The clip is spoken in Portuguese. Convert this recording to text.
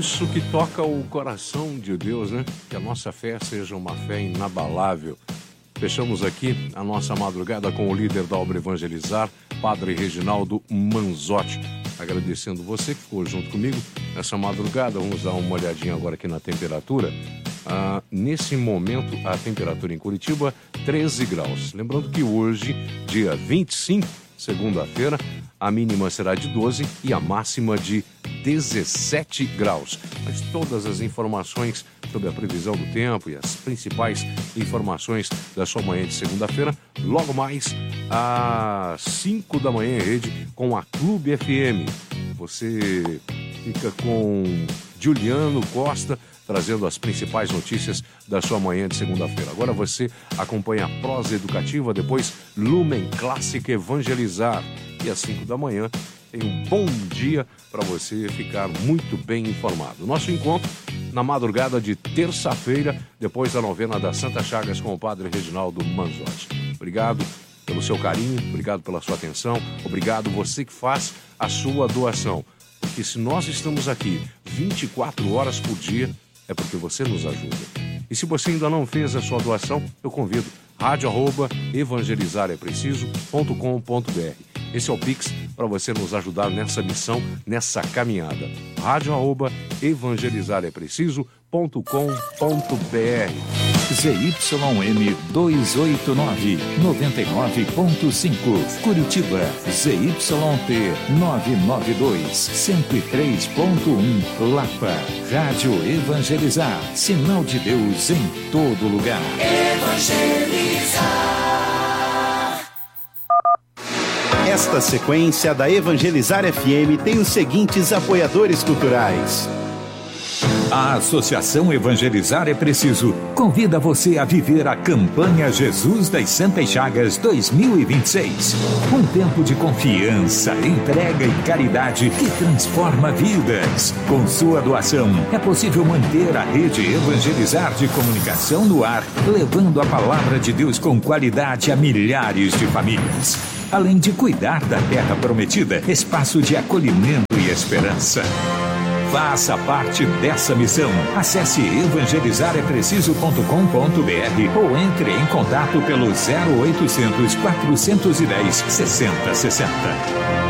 isso que toca o coração de Deus, né? Que a nossa fé seja uma fé inabalável. Fechamos aqui a nossa madrugada com o líder da obra Evangelizar, Padre Reginaldo Manzotti. Agradecendo você que ficou junto comigo nessa madrugada. Vamos dar uma olhadinha agora aqui na temperatura. Nesse momento, a temperatura em Curitiba, 13 graus. Lembrando que hoje, dia 25, segunda-feira, a mínima será de 12 e a máxima de 17 graus. Mas todas as informações sobre a previsão do tempo e as principais informações da sua manhã de segunda-feira, logo mais às 5 da manhã em rede com a Clube FM. Você fica com Juliano Costa trazendo as principais notícias da sua manhã de segunda-feira. Agora você acompanha a prosa educativa, depois Lumen Clássica Evangelizar. E às 5 da manhã tem um bom dia para você ficar muito bem informado. Nosso encontro na madrugada de terça-feira, depois da novena da Santa Chagas com o Padre Reginaldo Manzotti. Obrigado pelo seu carinho, obrigado pela sua atenção, obrigado você que faz a sua doação. Porque se nós estamos aqui 24 horas por dia, é porque você nos ajuda. E se você ainda não fez a sua doação, eu convido radio@evangelizarepreciso.com.br. Esse é o Pix para você nos ajudar nessa missão, nessa caminhada. radio@evangelizarepreciso.com.br. ZYM 289, 99.5, Curitiba. ZYT 992, 103.1, Lapa. Rádio Evangelizar, sinal de Deus em todo lugar. Evangelizar. Esta sequência da Evangelizar FM tem os seguintes apoiadores culturais. A Associação Evangelizar é Preciso convida você a viver a campanha Jesus das Santas Chagas 2026. Um tempo de confiança, entrega e caridade que transforma vidas. Com sua doação, é possível manter a rede Evangelizar de comunicação no ar, levando a palavra de Deus com qualidade a milhares de famílias. Além de cuidar da terra prometida, espaço de acolhimento e esperança. Faça parte dessa missão. Acesse evangelizarepreciso.com.br ou entre em contato pelo 0800 410 6060.